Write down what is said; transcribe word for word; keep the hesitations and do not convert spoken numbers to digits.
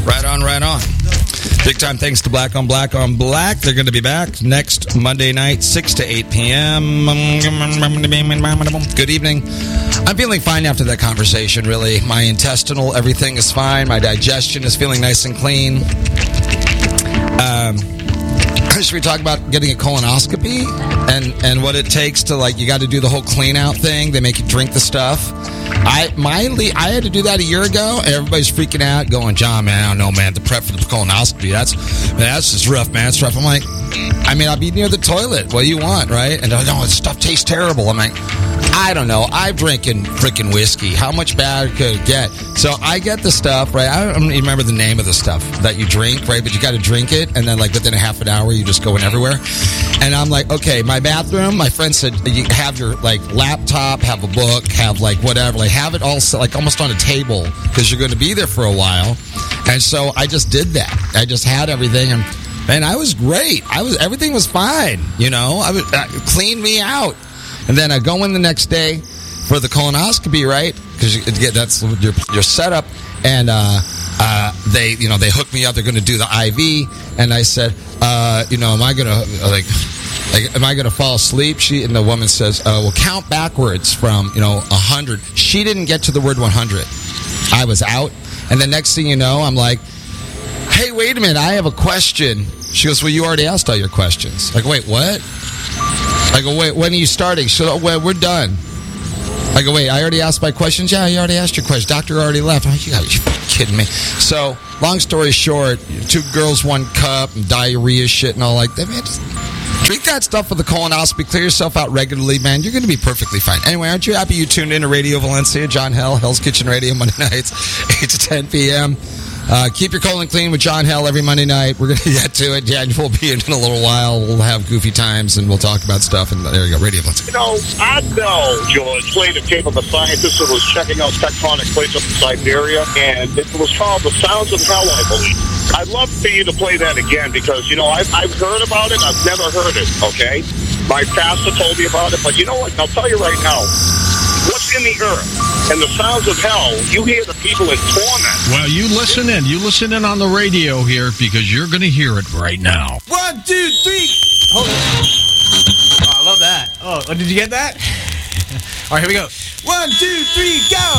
Right on, right on. Big time thanks to Black on Black on Black. They're going to be back next Monday night, six to eight p.m. Good evening. I'm feeling fine after that conversation, really. My intestinal, everything is fine. My digestion is feeling nice and clean. Um, should we talk about getting a colonoscopy and, and what it takes to, like, you got to do the whole clean out thing? They make you drink the stuff. I my I had to do that a year ago, and everybody's freaking out, going, John, man, I don't know, man, the prep for the colonoscopy, that's, man, that's just rough, man, it's rough. I'm like, I mean, I'll be near the toilet. What do you want, right? And they're like, no, this stuff tastes terrible. I'm like, I don't know. I'm drinking freaking whiskey. How much bad could it get? So I get the stuff, right? I don't even remember the name of the stuff that you drink, right? But you got to drink it, and then, like, within a half an hour, you just going everywhere. And I'm like, okay, my bathroom, my friend said, you have your, like, laptop, have a book, have, like, whatever. Like, have it all, like, almost on a table, because you're going to be there for a while. And so I just did that. I just had everything, and, man, I was great. I was Everything was fine, you know? I was, uh, cleaned me out. And then I go in the next day for the colonoscopy, right? Because that's your your setup. And uh, uh, they, you know, they hooked me up. They're going to do the I V. And I said, uh, you know, am I going to like, like, am I going to fall asleep? She and the woman says, uh, well, count backwards from, you know, a hundred. She didn't get to the word one hundred. I was out. And the next thing you know, I'm like, hey, wait a minute, I have a question. She goes, well, you already asked all your questions. Like, wait, what? I go, wait, when are you starting? She goes, well, we're done. I go, wait, I already asked my questions? Yeah, you already asked your questions. Doctor already left. I'm like, you gotta be kidding me. So, long story short, two girls, one cup, and diarrhea shit and all like that. Man, just drink that stuff for the colonoscopy. Clear yourself out regularly, man. You're going to be perfectly fine. Anyway, aren't you happy you tuned in to Radio Valencia? John Hell, Hell's Kitchen Radio, Monday nights, eight to ten p.m. Uh, keep your colon clean with John Hell every Monday night. We're going to get to it. Yeah, we'll be in in a little while. We'll have goofy times, and we'll talk about stuff. And there you go, Radio Valencia. You know, I know George played a tape of a scientist who was checking out tectonic plates up in Siberia, and it was called The Sounds of Hell, I believe. I'd love for you to play that again because, you know, I've, I've heard about it. I've never heard it, okay? My pastor told me about it, but you know what? I'll tell you right now. What's in the earth and the sounds of hell, you hear the people in torment. Well, you listen in. You listen in on the radio here because you're going to hear it right now. One, two, three. Hold on. Oh, I love that. Oh, did you get that? All right, here we go. One, two, three, go.